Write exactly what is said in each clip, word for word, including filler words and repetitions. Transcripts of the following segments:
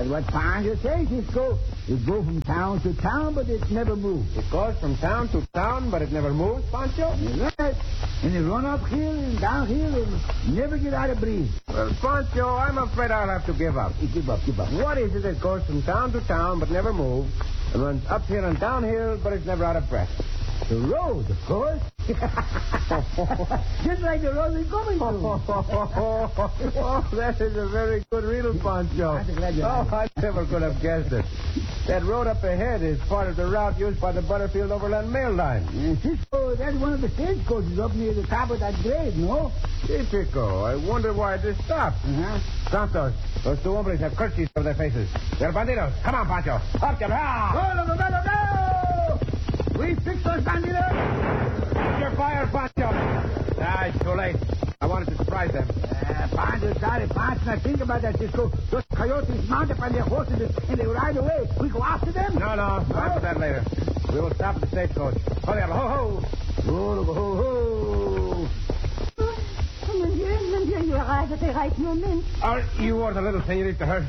That's what Pancho says, Cisco. It goes from town to town, but it never moves. It goes from town to town, but it never moves, Pancho? That's right. And it run uphill and downhill and never get out of breeze. Well, Pancho, I'm afraid I'll have to give up. Give up, give up. What is it that goes from town to town, but never moves, and runs uphill and downhill, but it's never out of breath? The road, of course. Just like the road we're going to. Oh, that is a very good riddle, Pancho. I'm glad you Oh, I never could have guessed it. That road up ahead is part of the route used by the Butterfield Overland Mail Line. Uh, Cisco, that's one of the stagecoaches up near the top of that grade, no? Typical. I wonder why it just stopped. Uh-huh. Santos, those two hombres have kerchiefs over their faces. They're bandidos. Come on, Pancho. Up, you. Go, go, go, go, go! We fix those bandidos! Your fire, Pancho. Ah, it's too late. I wanted to surprise them. Uh, Pancho, sorry, Pancho. Now think about that, Cisco. Those coyotes mount up on their horses and they ride away. We go after them? No, no. Oh. After that later. We will stop at the stagecoach. Ho, diablo. Ho, ho. Ho, ho, ho. Mon Dieu, mon Dieu, you arrive at the right moment. Are you or the little senorita hurt?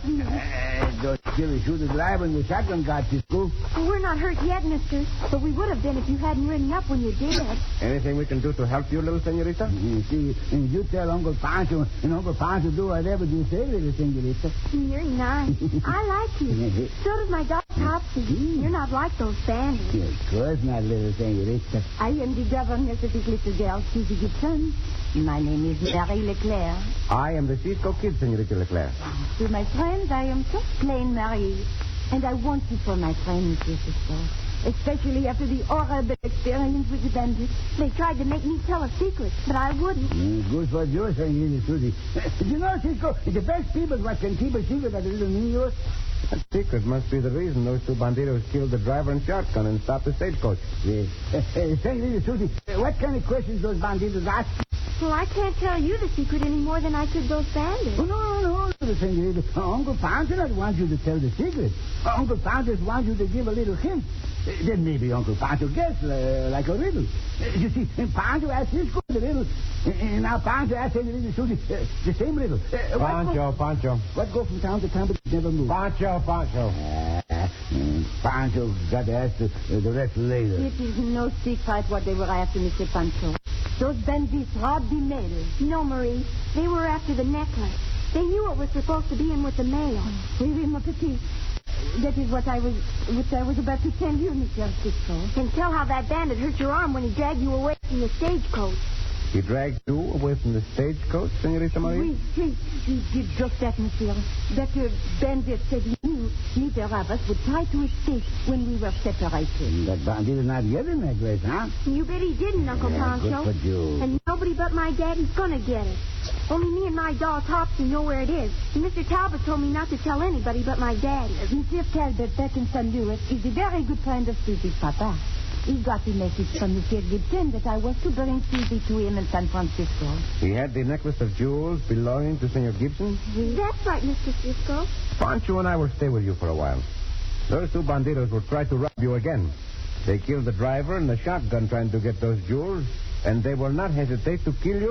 Uh, those silly shooters alive when the shotgun got, Cisco. Well, we're not hurt yet, mister. But we would have been if you hadn't ridden up when you did. Anything we can do to help you, little senorita? You see, and you tell Uncle Pancho, and Uncle Pancho do whatever you say, little senorita. You're nice. I like you. So does my dog, Topsy. You're not like those bandits. Of course not, little senorita. I am the governess of this little girl, Susie Gibson. My name is Marie Leclerc. I am the Cisco Kid, senorita Leclerc. To my friends, I am just plain Marie. And I want you for my friend, Monsieur Cisco. Especially after the horrible experience with the bandits. They tried to make me tell a secret, but I wouldn't. Mm, good for you, senorita Susie. You know, Cisco, the best people what can keep a secret at little New York. That secret must be the reason those two bandidos killed the driver and shotgun and stopped the stagecoach. Yes. Uh, uh, senorita Susie, uh, what kind of questions those bandidos ask? Well, I can't tell you the secret any more than I could those bandits. Oh, no, no, no, little senorita. Uh, Uncle Pancho doesn't want you to tell the secret. Uh, Uncle Pancho just wants you to give a little hint. Uh, then maybe Uncle Pancho gets uh, like a riddle. Uh, you see, and Pancho asked Cisco the riddle, and now Pancho asked Senorita Susie uh, the same riddle. Uh, Pancho, what go, Pancho. What go from town to town but never move? Pancho, Pancho. Uh, mm, Pancho got to ask the, uh, the rest later. It is no secret what they were after, Mister Pancho. Those bandits robbed the mail. No, Marie. They were after the necklace. They knew it was supposed to be in with the mail. Oui, oui, mon petit. That is what I was what I was about to tell you, Mister Cisco. And tell how that bandit hurt your arm when he dragged you away from the stagecoach. He dragged you away from the stagecoach, Senorita Marie? Oui, oui. He did just that, monsieur. That uh, bandit said he knew neither of us would try to escape when we were separated. That bandit is not getting that necklace, huh? You bet he didn't, Uncle Yeah, Pancho. good for you. And nobody but my daddy's gonna get it. Only me and my doll Topsy know where it is. And Mister Talbot told me not to tell anybody but my daddy. Monsieur Talbot back in Saint Louis is a very good friend of Susie's papa. He got the message from Monsieur Gibson that I was to bring Susie to him in San Francisco. He had the necklace of jewels belonging to Senor Gibson? That's right, Mister Cisco. Pancho and I will stay with you for a while. Those two bandidos will try to rob you again. They killed the driver and the shotgun trying to get those jewels, and they will not hesitate to kill you